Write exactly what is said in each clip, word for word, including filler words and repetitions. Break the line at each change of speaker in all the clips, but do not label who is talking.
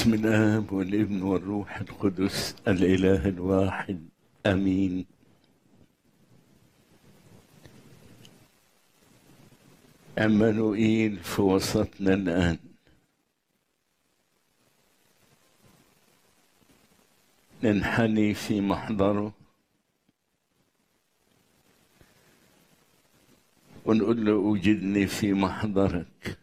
بسم الآب والابن والروح القدس الإله الواحد آمين. عمانوئيل في وسطنا الآن، ننحني في محضره ونقول له أوجدني في محضرك.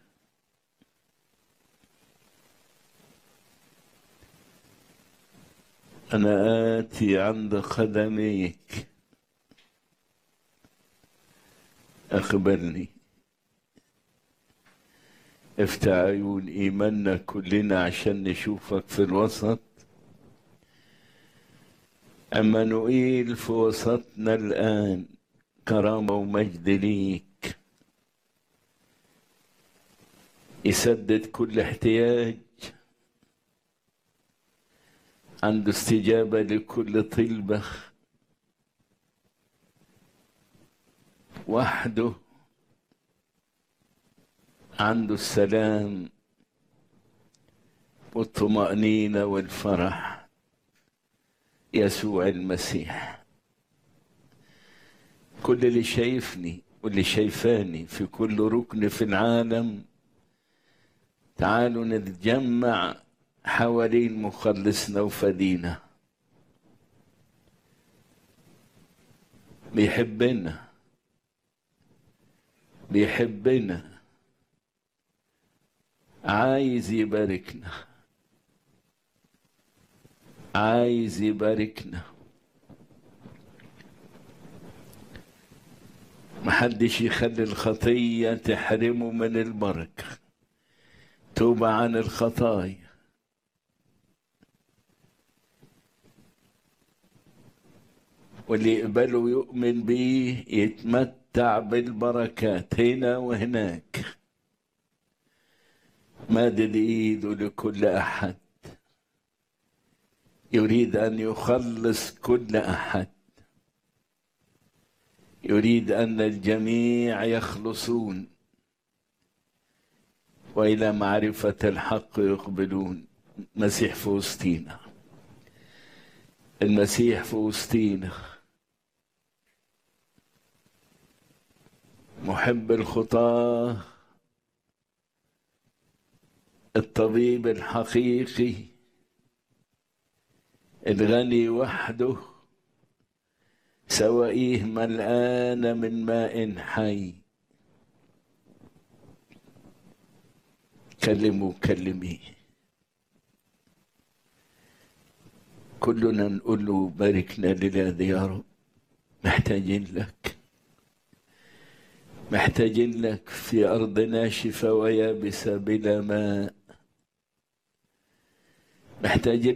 أنا آتي عند قدميك، أقبلني. افتح عيون إيماننا كلنا عشان نشوفك في الوسط. عمانوئيل في وسطنا الآن، كرامة ومجد ليك، يسدد كل احتياج، عنده استجابة لكل طلبة، وحده عنده السلام والطمأنينة والفرح. يسوع المسيح، كل اللي شايفني واللي شايفاني في كل ركن في العالم، تعالوا نتجمع حوالين مخلصنا وفدينا. بيحبنا بيحبنا عايز يباركنا، عايز يباركنا. محدش يخلي الخطية تحرمه من البركة. توبة عن الخطايا، واللي يقبله ويؤمن بيه يتمتع بالبركات هنا وهناك. مادد ايده لكل احد، يريد ان يخلص كل احد، يريد ان الجميع يخلصون والى معرفة الحق يقبلون. المسيح في وسطينا، المسيح في وسطينا، محب الخطاة، الطبيب الحقيقي، الغني وحده، سوائيه ملآن من ماء حي. كلموا كلميه، كلنا نقول له باركنا لله يا رب. محتاجين لك، محتاجين لك في أرض ناشفة ويابسة بلا ماء. محتاجين